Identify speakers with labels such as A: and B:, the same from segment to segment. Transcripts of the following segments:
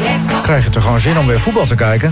A: krijg je toch gewoon zin om weer voetbal te kijken.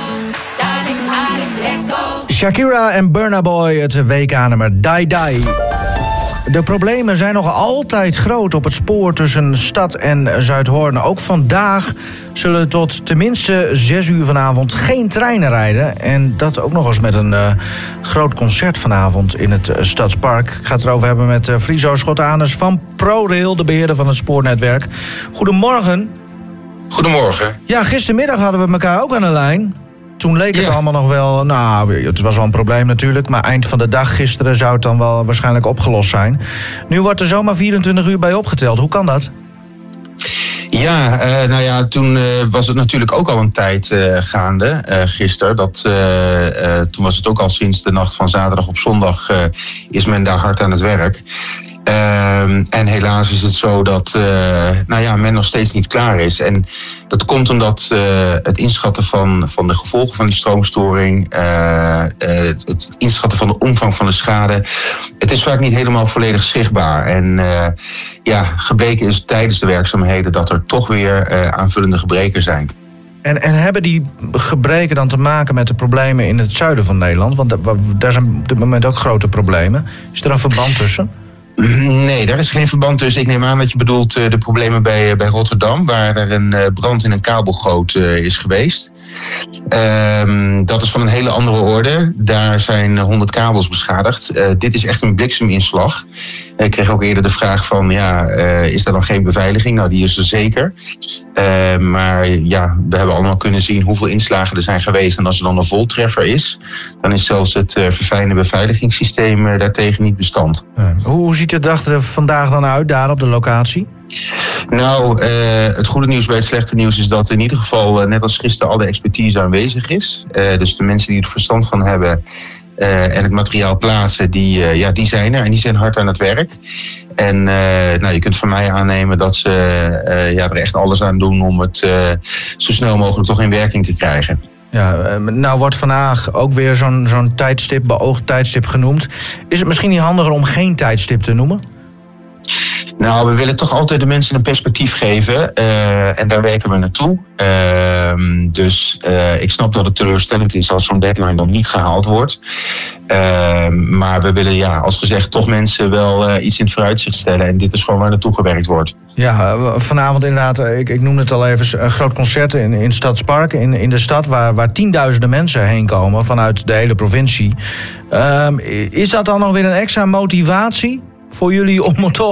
A: Shakira en Burna Boy, het WK-nummer Die Die. De problemen zijn nog altijd groot op het spoor tussen Stad en Zuidhorn. Ook vandaag zullen tot tenminste 6 uur vanavond geen treinen rijden. En dat ook nog eens met een groot concert vanavond in het Stadspark. Ik ga het erover hebben met Friso Schotanus van ProRail, de beheerder van het spoornetwerk. Goedemorgen.
B: Goedemorgen.
A: Ja, gistermiddag hadden we elkaar ook aan de lijn. Toen leek het allemaal nog wel... Nou, het was wel een probleem natuurlijk, maar eind van de dag gisteren zou het dan wel waarschijnlijk opgelost zijn. Nu wordt er zomaar 24 uur bij opgeteld. Hoe kan dat?
B: Ja, toen was het natuurlijk ook al een tijd gaande, gisteren. Toen was het ook al sinds de nacht van zaterdag op zondag is men daar hard aan het werk. En helaas is het zo dat men nog steeds niet klaar is. En dat komt omdat het inschatten van de gevolgen van die stroomstoring, het inschatten van de omvang van de schade, het is vaak niet helemaal volledig zichtbaar. En gebleken is tijdens de werkzaamheden dat er toch weer aanvullende gebreken zijn.
A: En hebben die gebreken dan te maken met de problemen in het zuiden van Nederland? Want daar zijn op dit moment ook grote problemen. Is er een verband tussen?
B: Nee, daar is geen verband tussen. Ik neem aan dat je bedoelt de problemen bij Rotterdam, waar er een brand in een kabelgoot is geweest. Dat is van een hele andere orde. Daar zijn 100 kabels beschadigd. Dit is echt een blikseminslag. Ik kreeg ook eerder de vraag van, is er dan geen beveiliging? Nou, die is er zeker. Maar ja, we hebben allemaal kunnen zien hoeveel inslagen er zijn geweest. En als er dan een voltreffer is, dan is zelfs het verfijnde beveiligingssysteem daartegen niet bestand.
A: Hoe ziet de dag er vandaag dan uit daar op de locatie?
B: Nou, het goede nieuws bij het slechte nieuws is dat in ieder geval, net als gisteren, al de expertise aanwezig is. Dus de mensen die er verstand van hebben en het materiaal plaatsen, die zijn er en die zijn hard aan het werk. En je kunt van mij aannemen dat ze er echt alles aan doen om het zo snel mogelijk toch in werking te krijgen.
A: Ja, nou wordt vandaag ook weer zo'n tijdstip, beoogd tijdstip genoemd. Is het misschien niet handiger om geen tijdstip te noemen?
B: Nou, we willen toch altijd de mensen een perspectief geven. En daar werken we naartoe. Dus ik snap dat het teleurstellend is als zo'n deadline dan niet gehaald wordt. Maar we willen, als gezegd, toch mensen wel iets in het vooruitzicht stellen. En dit is gewoon waar naartoe gewerkt wordt. Ja,
A: vanavond inderdaad, ik noemde het al even, een groot concert in Stadspark. In de stad waar tienduizenden mensen heen komen vanuit de hele provincie. Is dat dan nog weer een extra motivatie voor jullie om het toch